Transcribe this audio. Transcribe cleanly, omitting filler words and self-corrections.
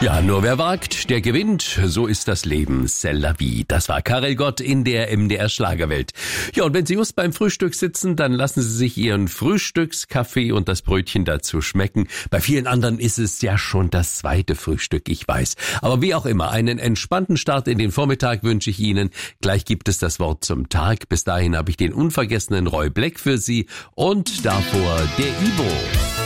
Ja, nur wer wagt, der gewinnt. So ist das Leben. C'est la vie. Das war Karel Gott in der MDR Schlagerwelt. Ja, und wenn Sie just beim Frühstück sitzen, dann lassen Sie sich Ihren Frühstückskaffee und das Brötchen dazu schmecken. Bei vielen anderen ist es ja schon das zweite Frühstück, ich weiß. Aber wie auch immer, einen entspannten Start in den Vormittag wünsche ich Ihnen. Gleich gibt es das Wort zum Tag. Bis dahin habe ich den unvergessenen Roy Black für Sie und davor der Ivo.